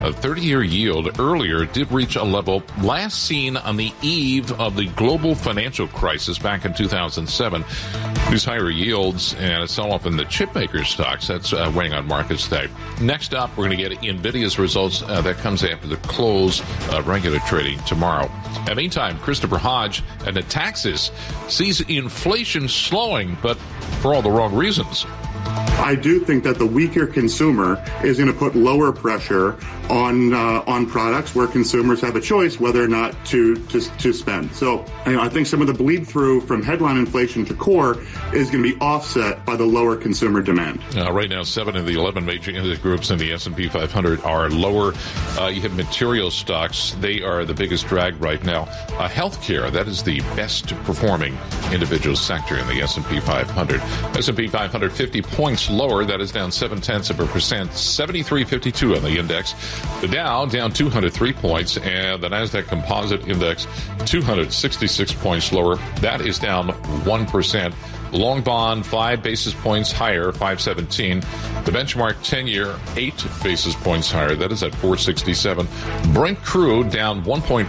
A 30-year yield earlier did reach a level last seen on the eve of the global financial crisis back in 2007. These higher yields and a sell-off in the chipmaker stocks, that's weighing on markets today. Next up, we're going to get NVIDIA's results. That comes after the close of regular trading tomorrow. In the meantime, Christopher Hodge at Natixis sees inflation slowing, but for all the wrong reasons. I do think that the weaker consumer is going to put lower pressure on products where consumers have a choice whether or not to spend. So I think some of the bleed through from headline inflation to core is going to be offset by the lower consumer demand. Right now, 7 of the 11 major index groups in the S&P 500 are lower. You have material stocks. They are the biggest drag right now. Healthcare, that is the best performing individual sector in the S&P 500. S&P 500 50 points lower. That is down 0.7%, 73.52 on the index. The Dow down 203 points, and the Nasdaq Composite Index 266 points lower. That is down 1%. Long bond 5 basis points higher, 517. The benchmark 10-year 8 basis points higher. That is at 467. Brent crude down 1.4%,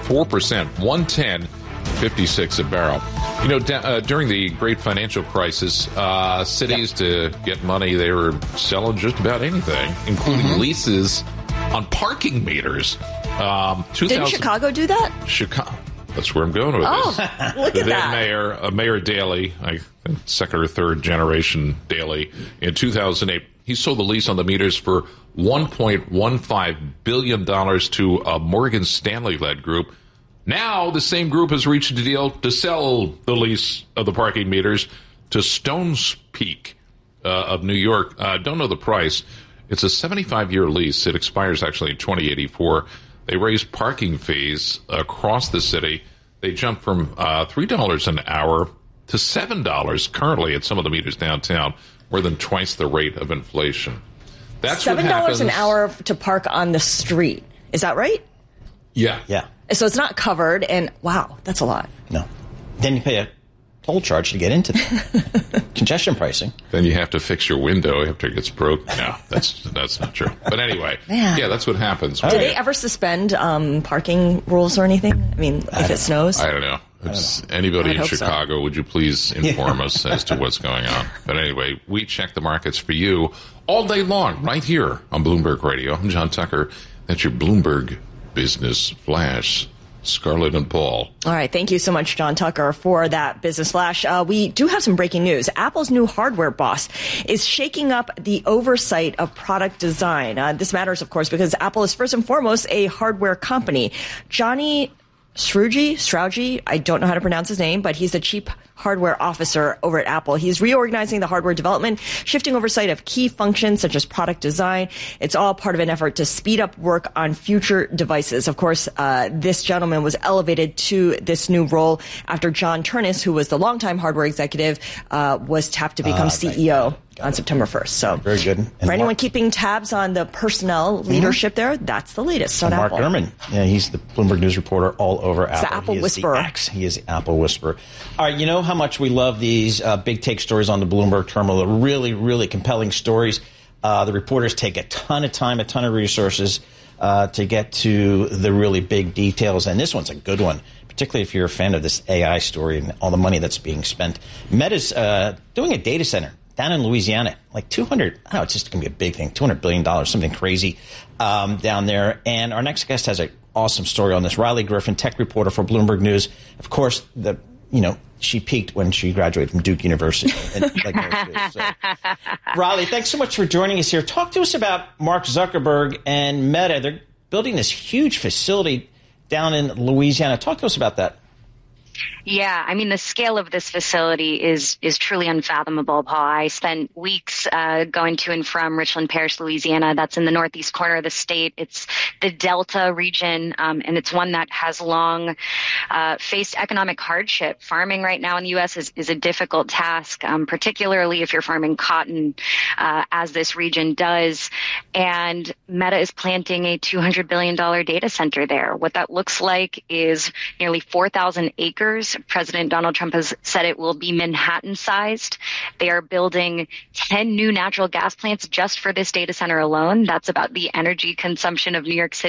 110.56 a barrel. You know, during the great financial crisis, cities to get money, they were selling just about anything, including leases on parking meters. Didn't Chicago do that? Chicago. That's where I'm going with this. Look at that. Mayor Daley, I think second or third generation Daley, in 2008, he sold the lease on the meters for $1.15 billion to a Morgan Stanley-led group. Now the same group has reached a deal to sell the lease of the parking meters to Stones Peak of New York. Don't know the price. It's a 75-year lease. It expires actually in 2084. They raised parking fees across the city. They jumped from $3 an hour to $7 currently at some of the meters downtown, more than twice the rate of inflation. That's $7 an hour to park on the street. Is that right? Yeah. Yeah. So it's not covered, and wow, that's a lot. No. Then you pay a toll charge to get into the congestion pricing. Then you have to fix your window after it gets broke. No, that's not true. But anyway, yeah, that's what happens. Do they ever suspend parking rules or anything? I mean, if it snows? I don't know. Anybody in Chicago, would you please inform us as to what's going on? But anyway, we check the markets for you all day long right here on Bloomberg Radio. I'm John Tucker. That's your Bloomberg Business Flash. Scarlett and Paul. All right. Thank you so much, John Tucker, for that business flash. We do have some breaking news. Apple's new hardware boss is shaking up the oversight of product design. This matters, of course, because Apple is first and foremost a hardware company. Johnny Strauji, I don't know how to pronounce his name, but he's the chief hardware officer over at Apple. He's reorganizing the hardware development, shifting oversight of key functions such as product design. It's all part of an effort to speed up work on future devices. Of course, this gentleman was elevated to this new role after John Ternus, who was the longtime hardware executive, was tapped to become CEO on September 1st. So very good. And for anyone keeping tabs on the personnel leadership there, that's the latest on Apple. Mark Gurman, yeah, he's the Bloomberg News reporter all over Apple. The Apple Whisperer. He is the Apple Whisperer. All right, you know how much we love these big take stories on the Bloomberg terminal. They're really, really compelling stories. The reporters take a ton of time, a ton of resources to get to the really big details. And this one's a good one, particularly if you're a fan of this AI story and all the money that's being spent. Meta's doing a data center down in Louisiana, like 200, I don't know, it's just going to be a big thing, $200 billion, something crazy down there. And our next guest has an awesome story on this. Riley Griffin, tech reporter for Bloomberg News. Of course, she peaked when she graduated from Duke University. Riley, thanks so much for joining us here. Talk to us about Mark Zuckerberg and Meta. They're building this huge facility down in Louisiana. Talk to us about that. Yeah, I mean, the scale of this facility is truly unfathomable, Paul. I spent weeks going to and from Richland Parish, Louisiana. That's in the northeast corner of the state. It's the Delta region, and it's one that has long faced economic hardship. Farming right now in the U.S. is a difficult task, particularly if you're farming cotton, as this region does. And Meta is planting a $200 billion data center there. What that looks like is nearly 4,000 acres. President Donald Trump has said it will be Manhattan-sized. They are building 10 new natural gas plants just for this data center alone. That's about the energy consumption of New York City.